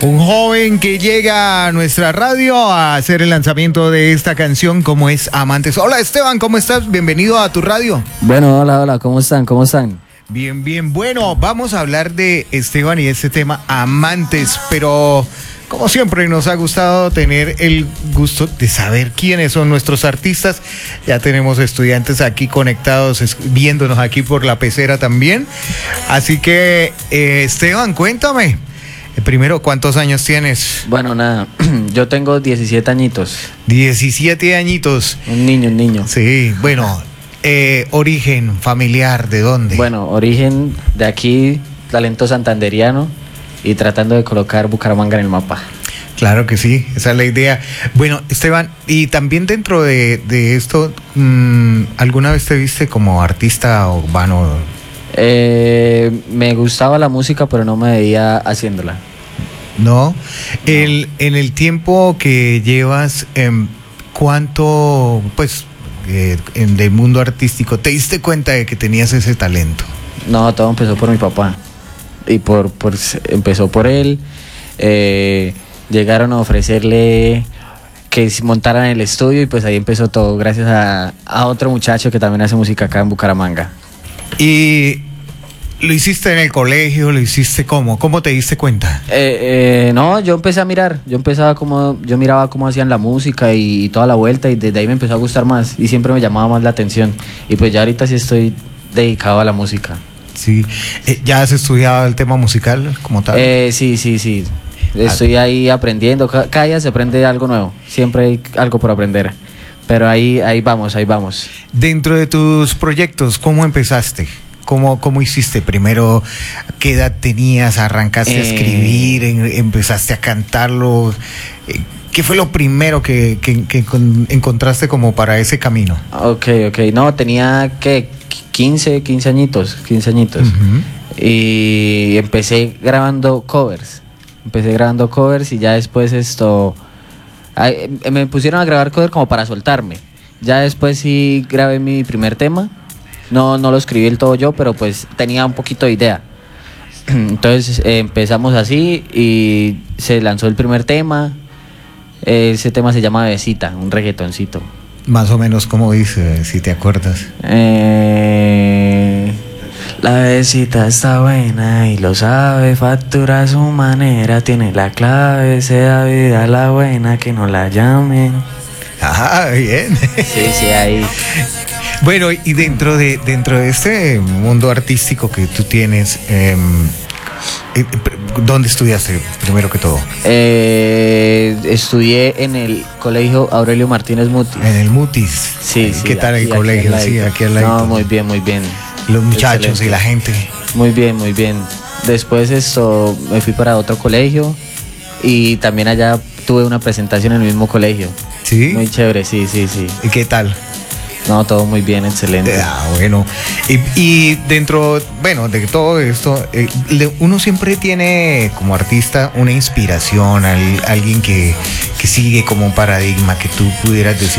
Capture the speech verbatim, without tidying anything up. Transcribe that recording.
Un joven que llega a nuestra radio a hacer el lanzamiento de esta canción como es Amantes. Hola Esteban, ¿cómo estás? Bienvenido a tu radio. Bueno, hola, hola, ¿cómo están? ¿Cómo están? Bien, bien, bueno, vamos a hablar de Esteban y este tema Amantes, pero como siempre nos ha gustado tener el gusto de saber quiénes son nuestros artistas. Ya tenemos estudiantes aquí conectados, viéndonos aquí por la pecera también. Así que, eh, Esteban, cuéntame. Primero, ¿cuántos años tienes? Bueno, nada, yo tengo diecisiete añitos. diecisiete añitos. Un niño, un niño. Sí, bueno, eh, origen familiar, ¿de dónde? Bueno, origen de aquí, talento santanderiano y tratando de colocar Bucaramanga en el mapa. Claro que sí, esa es la idea. Bueno, Esteban, y también dentro de, de esto, mmm, ¿alguna vez te viste como artista urbano? Eh, me gustaba la música, pero no me veía haciéndola. No, el, en el tiempo que llevas, eh, ¿cuánto, pues, eh, en el mundo artístico, te diste cuenta de que tenías ese talento? No, todo empezó por mi papá. Y por, por empezó por él. Eh, llegaron a ofrecerle que montaran el estudio y pues ahí empezó todo, gracias a, a otro muchacho que también hace música acá en Bucaramanga. ¿Y lo hiciste en el colegio? ¿Lo hiciste cómo? ¿Cómo te diste cuenta? Eh, eh, no, yo empecé a mirar, yo empezaba como, yo miraba cómo hacían la música y, y toda la vuelta, y desde ahí me empezó a gustar más y siempre me llamaba más la atención, y pues ya ahorita sí estoy dedicado a la música. Sí, eh, ¿ya has estudiado el tema musical como tal? Eh, sí, sí, sí, estoy ahí aprendiendo, cada, cada día se aprende algo nuevo, siempre hay algo por aprender, pero ahí, ahí vamos, ahí vamos. Dentro de tus proyectos, ¿cómo empezaste? ¿Cómo, cómo hiciste? Primero, ¿qué edad tenías? ¿Arrancaste eh... a escribir? ¿Empezaste a cantarlo? ¿Qué fue lo primero que, que, que encontraste como para ese camino? Ok, ok. No, tenía, ¿qué? quince, quince añitos, quince añitos. Uh-huh. Y empecé grabando covers. Empecé grabando covers y ya después esto... Ay, me pusieron a grabar covers como para soltarme. Ya después sí grabé mi primer tema. No, no lo escribí del todo yo, pero pues tenía un poquito de idea. Entonces eh, empezamos así y se lanzó el primer tema. Ese tema se llama Bebecita, un reggaetoncito. Más o menos, ¿cómo dice, si te acuerdas? Eh, la bebecita está buena y lo sabe, factura a su manera, tiene la clave, se da vida a la buena, que no la llamen. Ah, bien. Sí, sí, ahí. Bueno, y dentro de dentro de este mundo artístico que tú tienes, eh, ¿dónde estudiaste primero que todo? Eh, estudié en el colegio Aurelio Martínez Mutis. En el Mutis. Sí, sí. ¿Qué tal el colegio? Sí, aquí al lado. No, muy bien, muy bien. Los muchachos Excelente. Y la gente. Muy bien, muy bien. Después esto me fui para otro colegio y también allá tuve una presentación en el mismo colegio. ¿Sí? Muy chévere, sí, sí, sí. ¿Y qué tal? No, todo muy bien, excelente. Ah, bueno. Y, y dentro, bueno, de todo esto, eh, uno siempre tiene como artista una inspiración, al, alguien que, que sigue como un paradigma que tú pudieras decir.